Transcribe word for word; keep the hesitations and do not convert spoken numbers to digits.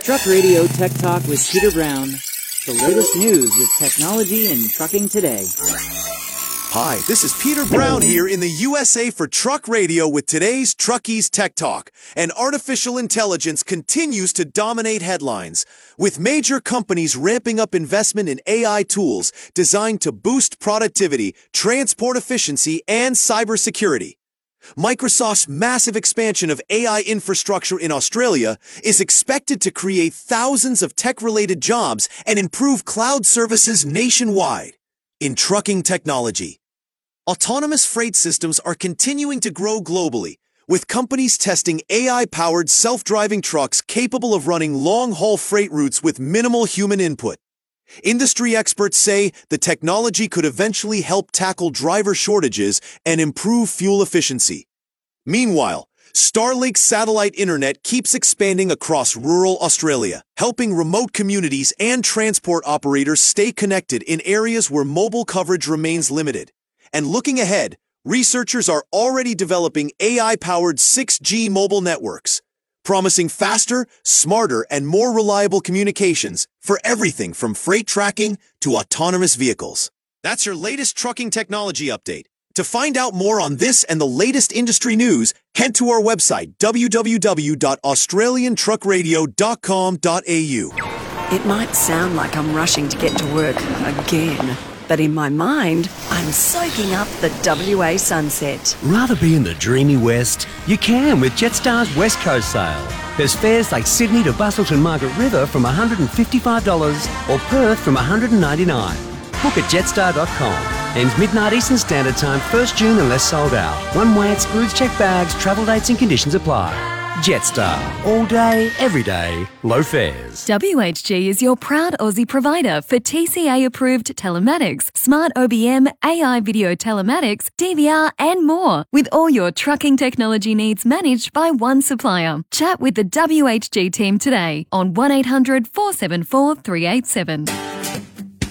Truck Radio Tech Talk with Peter Brown. The latest news with technology and trucking today. Hi, this is Peter Brown here in the U S A for Truck Radio with today's Truckies Tech Talk. And artificial intelligence continues to dominate headlines, with major companies ramping up investment in A I tools designed to boost productivity, transport efficiency, and cybersecurity. Microsoft's massive expansion of A I infrastructure in Australia is expected to create thousands of tech-related jobs and improve cloud services nationwide. In trucking technology, autonomous freight systems are continuing to grow globally, with companies testing A I-powered self-driving trucks capable of running long-haul freight routes with minimal human input. Industry experts say the technology could eventually help tackle driver shortages and improve fuel efficiency. Meanwhile, Starlink satellite internet keeps expanding across rural Australia, helping remote communities and transport operators stay connected in areas where mobile coverage remains limited. And looking ahead, researchers are already developing A I-powered six G mobile networks, promising faster, smarter, and more reliable communications for everything from freight tracking to autonomous vehicles. That's your latest trucking technology update. To find out more on this and the latest industry news, head to our website, w w w dot australian truck radio dot com dot a u. It might sound like I'm rushing to get to work again, but in my mind, I'm soaking up the W A sunset. Rather be in the dreamy West? You can with Jetstar's West Coast sale. There's fares like Sydney to Busselton Margaret River from one hundred fifty-five dollars or Perth from one hundred ninety-nine dollars. Book at jetstar dot com. Ends midnight Eastern Standard Time, first June unless sold out. One way excludes checked bags, travel dates and conditions apply. Jetstar. All day, every day, low fares. W H G is your proud Aussie provider for T C A-approved telematics, smart O B M, A I video telematics, D V R and more, with all your trucking technology needs managed by one supplier. Chat with the W H G team today on one eight hundred four seven four three eight seven.